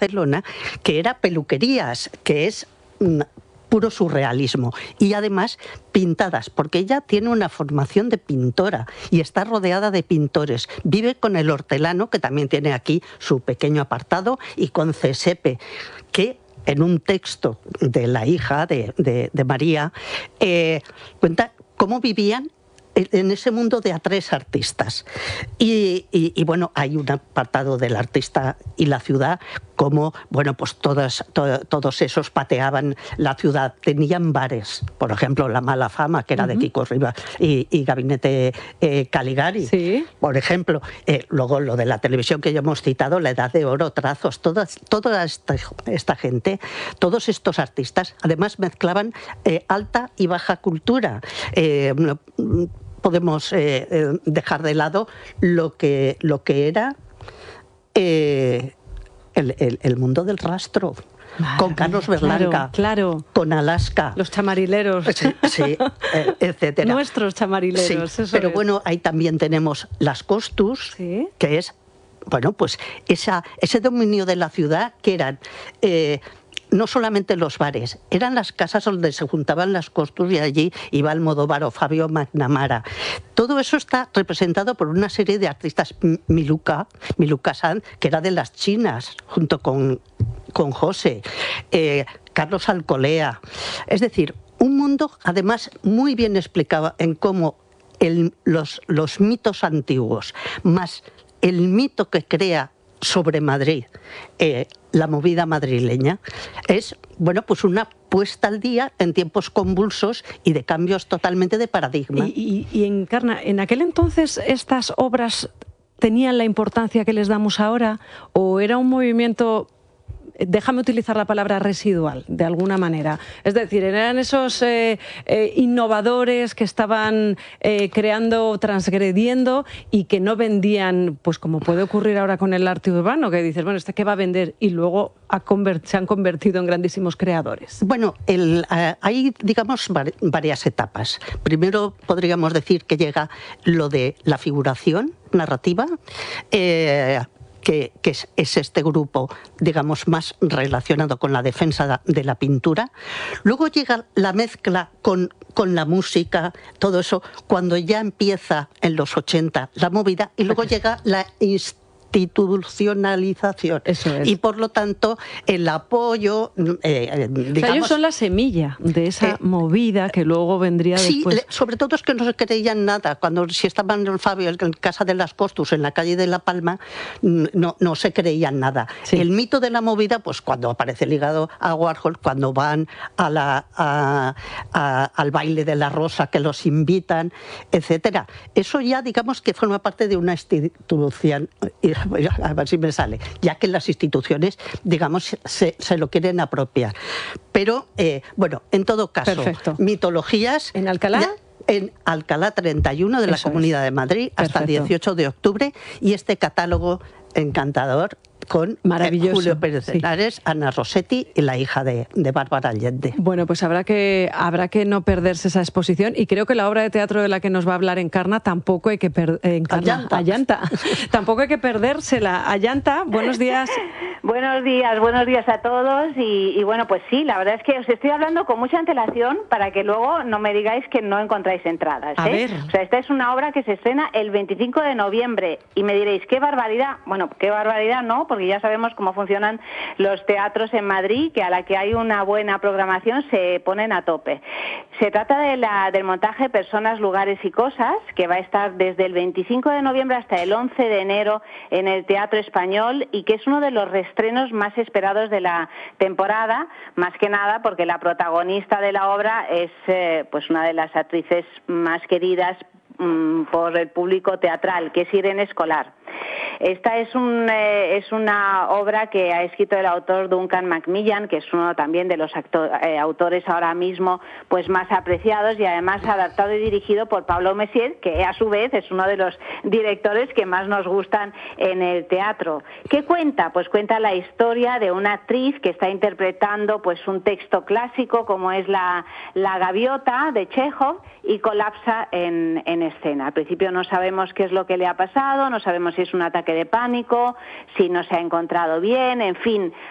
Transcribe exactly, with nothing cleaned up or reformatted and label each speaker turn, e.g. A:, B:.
A: Barcelona, que era peluquerías, que es mm, puro surrealismo, y además pintadas, porque ella tiene una formación de pintora y está rodeada de pintores. Vive con el hortelano, que también tiene aquí su pequeño apartado, y con Cesepe, que en un texto de la hija de, de, de María, eh, cuenta cómo vivían en ese mundo de a tres artistas. Y, y, y bueno, hay un apartado del artista y la ciudad, como, bueno, pues todas, to, todos esos pateaban la ciudad, tenían bares, por ejemplo, La Mala Fama, que era uh-huh. de Kiko Rivas, y, y Gabinete eh, Caligari, ¿sí? Por ejemplo. Eh, luego lo de la televisión que ya hemos citado, La Edad de Oro, Trazos, toda, toda esta, esta gente, todos estos artistas, además mezclaban eh, alta y baja cultura. Eh, podemos eh, eh, dejar de lado lo que, lo que era eh, el, el, el mundo del rastro. Madre con Carlos Berlanga,
B: claro, claro.
A: con Alaska.
B: Los chamarileros.
A: Sí, sí eh, etcétera.
B: Nuestros chamarileros.
A: Sí,
B: eso
A: pero
B: es.
A: bueno, ahí también tenemos Las Costus, ¿sí? Que es, bueno, pues esa, ese dominio de la ciudad que eran... Eh, no solamente los bares, eran las casas donde se juntaban las Costus y allí iba Almodóvar o Fabio McNamara. Todo eso está representado por una serie de artistas. Miluka, Miluka Sanz, que era de las chinas, junto con, con José, eh, Carlos Alcolea. Es decir, un mundo además muy bien explicado en cómo el, los, los mitos antiguos, más el mito que crea sobre Madrid, eh, la movida madrileña, es, bueno, pues una puesta al día en tiempos convulsos y de cambios totalmente de paradigma.
B: Y, y, y Encarna, ¿en aquel entonces estas obras tenían la importancia que les damos ahora o era un movimiento, déjame utilizar la palabra residual, de alguna manera? Es decir, eran esos eh, eh, innovadores que estaban eh, creando, transgrediendo y que no vendían, pues como puede ocurrir ahora con el arte urbano, que dices, bueno, ¿este qué va a vender? Y luego ha convert- se han convertido en grandísimos creadores.
A: Bueno, el, eh, hay, digamos, var- varias etapas. Primero podríamos decir que llega lo de la figuración narrativa, eh, Que, que es, es este grupo, digamos, más relacionado con la defensa de la pintura. Luego llega la mezcla con, con la música, todo eso, cuando ya empieza en los ochenta la movida, y luego llega la institucionalización.
B: Eso es.
A: Y por lo tanto, el apoyo, eh, digamos...
B: O sea, ellos son la semilla de esa eh, movida que luego vendría
A: sí,
B: después.
A: Sí, sobre todo es que no se creían nada. Cuando si estaban en Fabio en Casa de las Costus, en la calle de La Palma, no, no se creían nada. Sí. El mito de la movida, pues cuando aparece ligado a Warhol, cuando van a la, a, a, al baile de la rosa, que los invitan, etcétera. Eso ya, digamos, que forma parte de una institución... A ver si me sale, ya que las instituciones, digamos, se, se lo quieren apropiar. Pero, eh, bueno, en todo caso,
B: perfecto.
A: Mitologías...
B: ¿En Alcalá?
A: Ya, en Alcalá treinta y uno de la Eso Comunidad es. de Madrid, hasta perfecto. el dieciocho de octubre, y este catálogo encantador con
B: Maravilloso.
A: Julio Pérez
B: sí.
A: Henares, Ana Rossetti y la hija de, de Bárbara Allende.
B: Bueno, pues habrá que, habrá que no perderse esa exposición, y creo que la obra de teatro de la que nos va a hablar Encarna tampoco hay que per, eh, Encarna,
A: Allanta.
B: Allanta. Tampoco hay que perdérsela. Allanta, buenos días.
C: Buenos días, buenos días a todos y, y bueno, pues sí, la verdad es que os estoy hablando con mucha antelación para que luego no me digáis que no encontráis entradas.
B: A
C: ¿eh?
B: ver.
C: O sea, esta es una obra que se estrena el veinticinco de noviembre y me diréis, ¿qué barbaridad? Bueno, qué barbaridad no, porque ya sabemos cómo funcionan los teatros en Madrid, que a la que hay una buena programación se ponen a tope. Se trata de la, del montaje Personas, Lugares y Cosas, que va a estar desde el veinticinco de noviembre hasta el once de enero en el Teatro Español y que es uno de los estrenos más esperados de la temporada, más que nada porque la protagonista de la obra es eh, pues una de las actrices más queridas mmm, por el público teatral, que es Irene Escolar. Esta es, un, eh, es una obra que ha escrito el autor Duncan Macmillan, que es uno también de los actor, eh, autores ahora mismo pues más apreciados, y además adaptado y dirigido por Pablo Messier, que a su vez es uno de los directores que más nos gustan en el teatro. ¿Qué cuenta? Pues cuenta la historia de una actriz que está interpretando pues un texto clásico como es la, la Gaviota de Chekhov, y colapsa en, en escena. Al principio no sabemos qué es lo que le ha pasado, no sabemos si es un ataque de pánico, si no se ha encontrado bien, en fin,